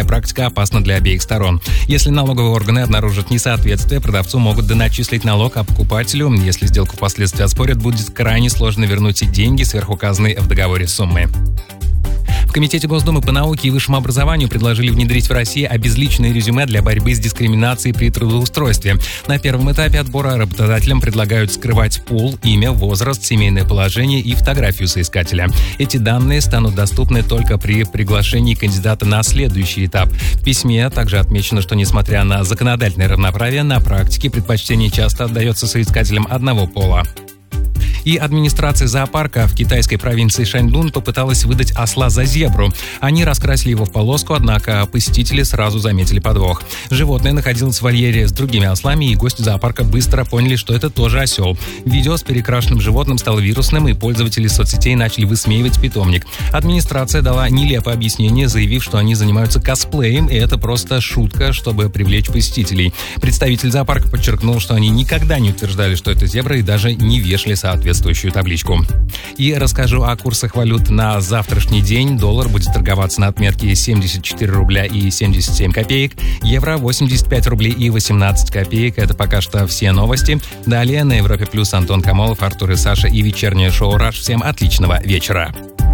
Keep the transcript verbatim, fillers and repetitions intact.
практика опасна для обеих сторон. Если налоговые органы обнаружат несоответствие, продавцу могут доначислить налог, а покупателю, если сделку впоследствии оспорят, будет крайне сложно вернуть деньги сверхуказанной в договоре суммы. В Комитете Госдумы по науке и высшему образованию предложили внедрить в России обезличенное резюме для борьбы с дискриминацией при трудоустройстве. На первом этапе отбора работодателям предлагают скрывать пол, имя, возраст, семейное положение и фотографию соискателя. Эти данные станут доступны только при приглашении кандидата на следующий этап. В письме также отмечено, что несмотря на законодательное равноправие, на практике предпочтение часто отдается соискателям одного пола. И администрация зоопарка в китайской провинции Шаньдун попыталась выдать осла за зебру. Они раскрасили его в полоску, однако посетители сразу заметили подвох. Животное находилось в вольере с другими ослами, и гости зоопарка быстро поняли, что это тоже осел. Видео с перекрашенным животным стало вирусным, и пользователи соцсетей начали высмеивать питомник. Администрация дала нелепое объяснение, заявив, что они занимаются косплеем, и это просто шутка, чтобы привлечь посетителей. Представитель зоопарка подчеркнул, что они никогда не утверждали, что это зебра, и даже не вешали соответствующую табличку. И расскажу о курсах валют на завтрашний день. Доллар будет торговаться на отметке семьдесят четыре рубля и семьдесят семь копеек, евро восемьдесят пять рублей и восемнадцать копеек. Это пока что все новости. Далее на Европе Плюс Антон Камолов, Артур и Саша и вечернее шоу «Раш». Всем отличного вечера.